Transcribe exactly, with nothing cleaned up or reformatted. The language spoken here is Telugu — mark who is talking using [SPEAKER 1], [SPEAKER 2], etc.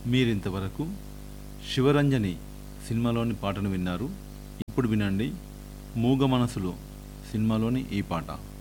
[SPEAKER 1] మీరింతవరకు శివరంజని సినిమాలోని పాటను విన్నారు. ఇప్పుడు వినండి మూగ మనసులు సినిమాలోని ఈ పాట.